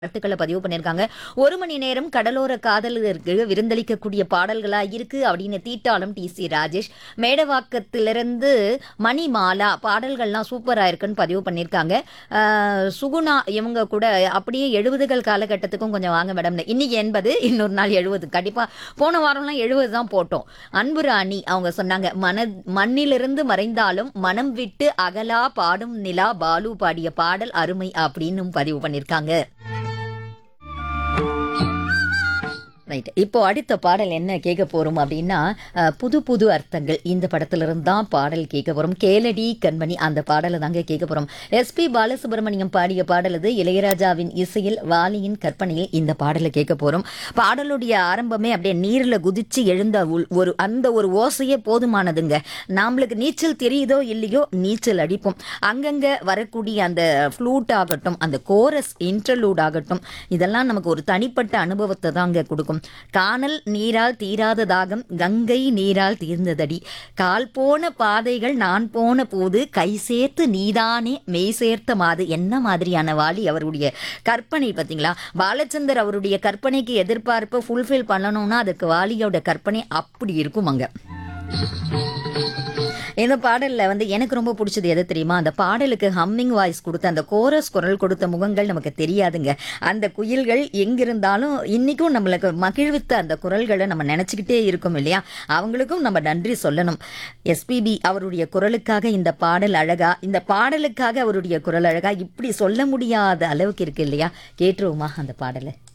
கருத்துக்களை பதிவு பண்ணியிருக்காங்க. 1 மணி நேரம் கடலோர காதலருக்கு விருந்தளிக்கக்கூடிய பாடல்களா இருக்கு அப்படின்னு தீட்டாளம் டி.சி. ராஜேஷ். மேடவாக்கத்திலிருந்து மணிமாலா பாடல்கள்லாம் சூப்பரா இருக்குன்னு பதிவு பண்ணியிருக்காங்க. சுகுணா இவங்க கூட அப்படியே 70கள் காலகட்டத்துக்கும் கொஞ்சம் வாங்க மேடம்னு. இன்னைக்கு 80, இன்னொரு நாள் 70. கண்டிப்பா போன வாரம்லாம் 70 தான் போட்டோம். அன்புராணி அவங்க சொன்னாங்க, மண்ணிலிருந்து மறைந்தாலும் மனம் விட்டு அகலா பாடும் நிலா பாலு பாடிய பாடல் அருமை அப்படின்னு பதிவு பண்ணியிருக்காங்க. ரைட். இப்போ அடுத்த பாடல் என்ன கேட்க போறோம் அப்படின்னா, புது புது அர்த்தங்கள் இந்த படத்திலிருந்து தான் பாடல் கேட்க போறோம். கேளடி கண்மணி அந்த பாடலை தாங்க கேட்க போறோம். எஸ்பி பாலசுப்ரமணியம் பாடிய பாடல் இது. இளையராஜாவின் இசையில் வாலியின் கற்பனையில் இந்த பாடலை கேட்க போறோம். பாடலுடைய ஆரம்பமே அப்படியே நீர்ல குதிச்சு எழுந்த ஒரு ஓசையே போதுமானதுங்க. நம்மளுக்கு நீச்சல் தெரியுதோ இல்லையோ நீச்சல் அடிப்போம். அங்கங்க வரக்கூடிய அந்த ஃப்ளூட் ஆகட்டும், அந்த கோரஸ் இன்டர்லூட் ஆகட்டும், இதெல்லாம் நமக்கு ஒரு தனிப்பட்ட அனுபவத்தை தாங்க கொடுக்கும். கானல் நீரால் தீராத தாகம் கங்கை நீரால் தீர்ந்ததடி, கால் போன பாதைகள் நான் போன போது கை சேர்த்து நீதானே மெய் சேர்த்த மாது. என்ன மாதிரியான வாலி அவருடைய கற்பனை பார்த்தீங்களா? பாலச்சந்தர் அவருடைய கற்பனைக்கு எதிர்பார்ப்பை ஃபுல்ஃபில் பண்ணணும்னா அதுக்கு வாலியோட கற்பனை அப்படி இருக்கும் அங்க. இந்த பாடலில் வந்து எனக்கு ரொம்ப பிடிச்சது எது தெரியுமா? அந்த பாடலுக்கு ஹம்மிங் வாய்ஸ் கொடுத்த அந்த கோரஸ் குரல் கொடுத்த முகங்கள் நமக்கு தெரியாதுங்க. அந்த குயில்கள் எங்கிருந்தாலும் இன்னைக்கும் நம்மளுக்கு மகிழ்வித்த அந்த குரல்களை நம்ம நினச்சிக்கிட்டே இருக்கோம் இல்லையா? அவங்களுக்கும் நம்ம நன்றி சொல்லணும். எஸ்பிபி அவருடைய குரலுக்காக இந்த பாடல் அழகா, இந்த பாடலுக்காக அவருடைய குரல் அழகா, இப்படி சொல்ல முடியாத அளவுக்கு இருக்கு இல்லையா? கேட்டுருவோமா அந்த பாடலை?